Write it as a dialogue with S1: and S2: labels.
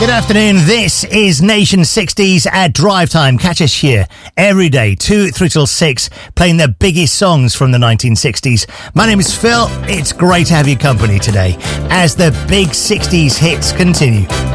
S1: Good afternoon, this is Nation 60s at Drive Time. Catch us here every day, 2 through till 6, playing the biggest songs from the 1960s. My name is Phil, it's great to have your company today as the big 60s hits continue.